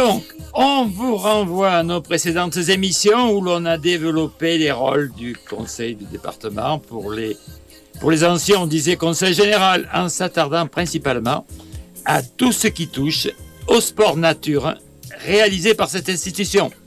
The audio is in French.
Donc, on vous renvoie à nos précédentes émissions où l'on a développé les rôles du conseil du département. Pour les anciens, on disait conseil général, en s'attardant principalement à tout ce qui touche au sport nature réalisé par cette institution.